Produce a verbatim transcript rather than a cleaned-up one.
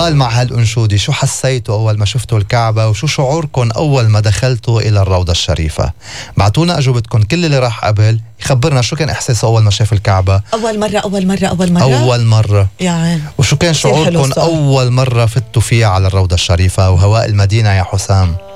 وقال مع هالأنشودة شو حسيتوا أول ما شفتوا الكعبة وشو شعوركم أول ما دخلتوا إلى الروضة الشريفة. بعتونا أجوبتكم، كل اللي راح قبل يخبرنا شو كان إحساسه أول ما شاف الكعبة أول مرة أول مرة أول مرة أول مرة يعني، وشو كان شعوركم أول مرة فتوا فيها على الروضة الشريفة وهواء المدينة يا حسام.